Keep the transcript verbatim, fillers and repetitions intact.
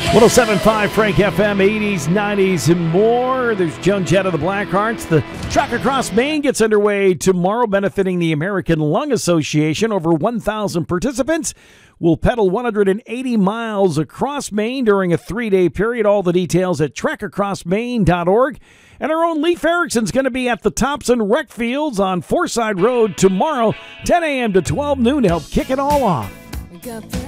one oh seven point five Frank F M, eighties, nineties, and more. There's Joan Jett of the Blackhearts. The Track Across Maine gets underway tomorrow, benefiting the American Lung Association. Over one thousand participants will pedal one hundred eighty miles across Maine during a three-day period. All the details at track across maine dot org. And our own Leif Erickson's going to be at the Thompson Rec Fields on Forside Road tomorrow, ten a.m. to twelve noon to help kick it all off.